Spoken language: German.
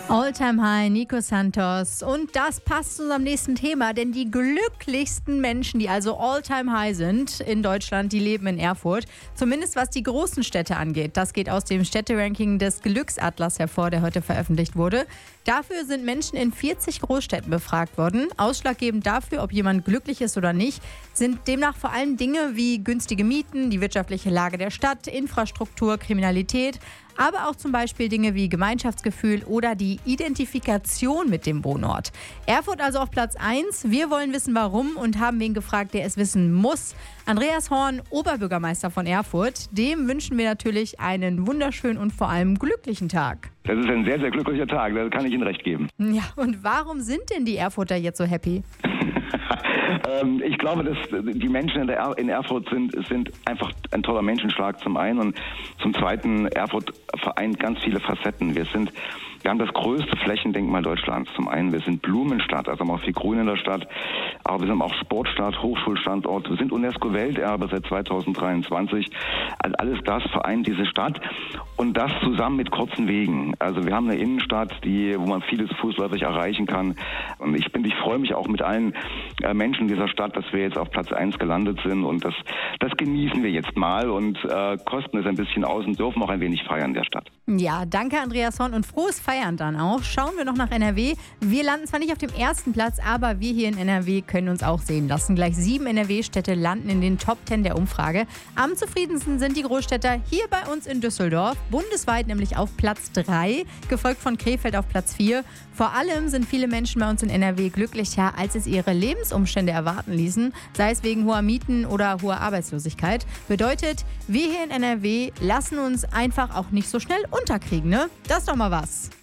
All-Time High, Nico Santos. Und das passt zu unserem nächsten Thema, denn die glücklichsten Menschen, die also All-Time High sind in Deutschland, die leben in Erfurt. Zumindest was die großen Städte angeht. Das geht aus dem Städteranking des Glücksatlas hervor, der heute veröffentlicht wurde. Dafür sind Menschen in 40 Großstädten befragt worden. Ausschlaggebend dafür, ob jemand glücklich ist oder nicht, sind demnach vor allem Dinge wie günstige Mieten, die wirtschaftliche Lage der Stadt, Infrastruktur, Kriminalität, aber auch zum Beispiel Dinge wie Gemeinschaftsgefühl oder die Identifikation mit dem Wohnort. Erfurt also auf Platz 1. Wir wollen wissen, warum und haben wen gefragt, der es wissen muss. Andreas Horn, Oberbürgermeister von Erfurt. Dem wünschen wir natürlich einen wunderschönen und vor allem glücklichen Tag. Das ist ein sehr, sehr glücklicher Tag, da kann ich Ihnen recht geben. Ja, und warum sind denn die Erfurter jetzt so happy? Ich glaube, dass die Menschen in Erfurt sind einfach ein toller Menschenschlag zum einen und zum zweiten, Erfurt vereint ganz viele Facetten. Wir haben das größte Flächendenkmal Deutschlands. Zum einen, wir sind Blumenstadt, also haben auch viel Grün in der Stadt, aber wir sind auch Sportstadt, Hochschulstandort, wir sind UNESCO-Welterbe seit 2023. Also alles das vereint diese Stadt und das zusammen mit kurzen Wegen. Also wir haben eine Innenstadt, wo man vieles fußläufig erreichen kann. Und ich freue mich auch mit allen Menschen dieser Stadt, dass wir jetzt auf Platz 1 gelandet sind und das genießen wir jetzt mal und kosten es ein bisschen aus und dürfen auch ein wenig feiern der Stadt. Ja, danke Andreas Horn und frohes Feiern dann auch. Schauen wir noch nach NRW. Wir landen zwar nicht auf dem ersten Platz, aber wir hier in NRW können uns auch sehen lassen. Gleich 7 NRW-Städte landen in den Top 10 der Umfrage. Am zufriedensten sind die Großstädter hier bei uns in Düsseldorf, bundesweit nämlich auf Platz 3, gefolgt von Krefeld auf Platz 4. Vor allem sind viele Menschen bei uns in NRW glücklicher, als es ihre Lebensumstände erwarten ließen, sei es wegen hoher Mieten oder hoher Arbeitslosigkeit. Bedeutet, wir hier in NRW lassen uns einfach auch nicht so schnell unterkriegen, ne? Das ist doch mal was.